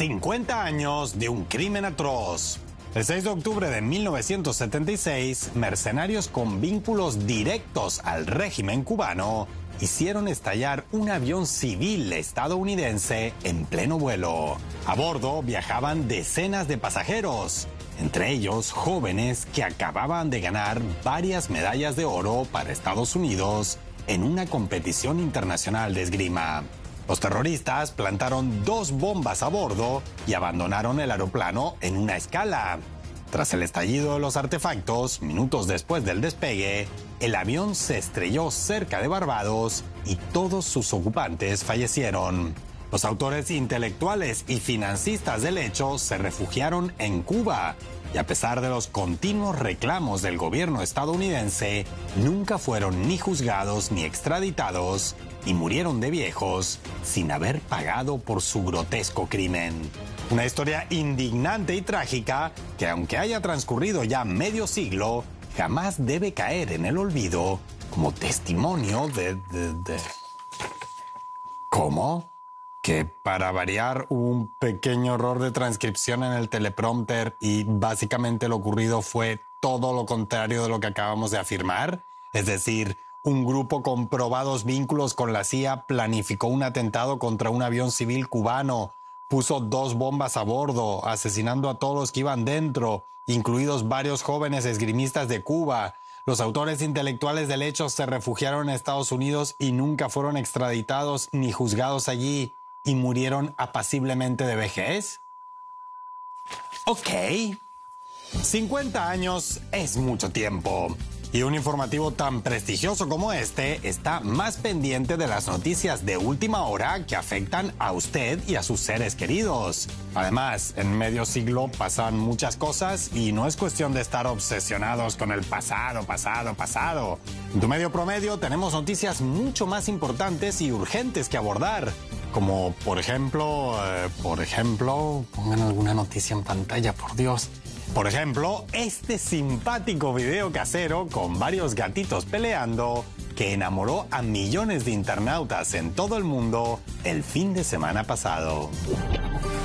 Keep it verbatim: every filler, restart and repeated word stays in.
cincuenta años de un crimen atroz. El seis de octubre de mil novecientos setenta y seis, mercenarios con vínculos directos al régimen cubano hicieron estallar un avión civil estadounidense en pleno vuelo. A bordo viajaban decenas de pasajeros, entre ellos jóvenes que acababan de ganar varias medallas de oro para Estados Unidos en una competición internacional de esgrima. Los terroristas plantaron dos bombas a bordo y abandonaron el aeroplano en una escala. Tras el estallido de los artefactos, minutos después del despegue, el avión se estrelló cerca de Barbados y todos sus ocupantes fallecieron. Los autores intelectuales y financistas del hecho se refugiaron en Cuba y a pesar de los continuos reclamos del gobierno estadounidense, nunca fueron ni juzgados ni extraditados y murieron de viejos sin haber pagado por su grotesco crimen. Una historia indignante y trágica que, aunque haya transcurrido ya medio siglo, jamás debe caer en el olvido como testimonio de... de, de... ¿Cómo? Que para variar hubo un pequeño error de transcripción en el teleprompter y básicamente lo ocurrido fue todo lo contrario de lo que acabamos de afirmar. Es decir, un grupo con probados vínculos con la C I A planificó un atentado contra un avión civil cubano, puso dos bombas a bordo, asesinando a todos los que iban dentro, incluidos varios jóvenes esgrimistas de Cuba. Los autores intelectuales del hecho se refugiaron en Estados Unidos y nunca fueron extraditados ni juzgados allí, y murieron apaciblemente de vejez. Ok. cincuenta años es mucho tiempo. Y un informativo tan prestigioso como este está más pendiente de las noticias de última hora que afectan a usted y a sus seres queridos. Además, en medio siglo pasan muchas cosas y no es cuestión de estar obsesionados con el pasado, pasado, pasado. En Tu Medio Promedio tenemos noticias mucho más importantes y urgentes que abordar. Como, por ejemplo, eh, por ejemplo, pongan alguna noticia en pantalla, por Dios. Por ejemplo, este simpático video casero con varios gatitos peleando que enamoró a millones de internautas en todo el mundo el fin de semana pasado.